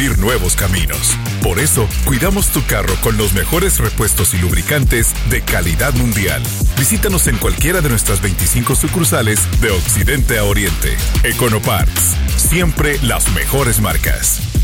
descubrir nuevos caminos. Por eso, cuidamos tu carro con los mejores repuestos y lubricantes de calidad mundial. Visítanos en cualquiera de nuestras 25 sucursales de Occidente a Oriente. Econoparts, siempre las mejores marcas.